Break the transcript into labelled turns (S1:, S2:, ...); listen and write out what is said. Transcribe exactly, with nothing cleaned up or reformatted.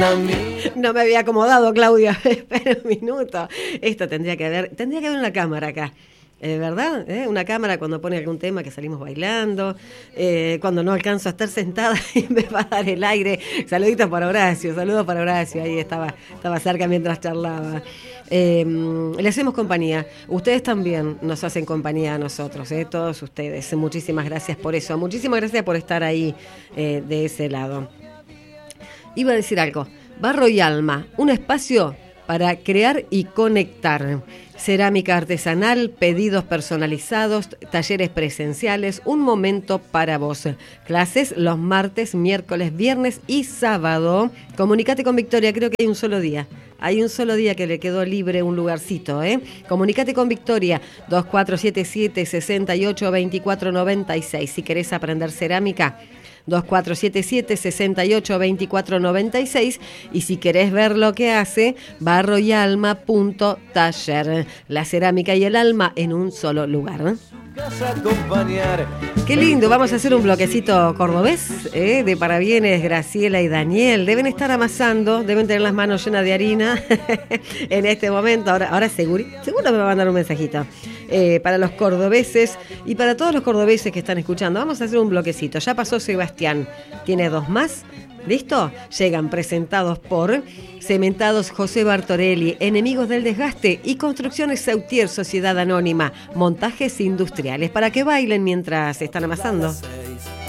S1: No me había acomodado, Claudia. Espera un minuto. Esto tendría que haber, tendría que haber una cámara acá. Eh, ¿Verdad? ¿Eh? Una cámara cuando pone algún tema que salimos bailando, eh, cuando no alcanzo a estar sentada y me va a dar el aire. Saluditos para Horacio, saludos para Horacio, ahí estaba, estaba cerca mientras charlaba. Eh, le hacemos compañía. Ustedes también nos hacen compañía a nosotros, eh, todos ustedes. Muchísimas gracias por eso. Muchísimas gracias por estar ahí eh, de ese lado. Iba a decir algo. Barro y Alma, un espacio para crear y conectar. Cerámica artesanal, pedidos personalizados, talleres presenciales, un momento para vos. Clases los martes, miércoles, viernes y sábado. Comunicate con Victoria, creo que hay un solo día. Hay un solo día que le quedó libre un lugarcito, ¿eh? Comunicate con Victoria, dos cuatro siete siete, seis ocho dos cuatro nueve seis. Si querés aprender cerámica, dos cuatro siete siete, seis ocho dos cuatro nueve seis. Y si querés ver lo que hace, barro y alma punto taller. La cerámica y el alma en un solo lugar, ¿eh? Qué lindo, vamos a hacer un bloquecito cordobés, ¿eh? De parabienes, Graciela y Daniel. Deben estar amasando, deben tener las manos llenas de harina en este momento. Ahora, ahora seguro, seguro me va a mandar un mensajito. Eh, para los cordobeses y para todos los cordobeses que están escuchando, vamos a hacer un bloquecito. Ya pasó Sebastián, tiene dos más. ¿Listo? Llegan presentados por Cementados José Bartorelli, Enemigos del Desgaste y Construcciones Sautier, Sociedad Anónima, montajes industriales para que bailen mientras están amasando.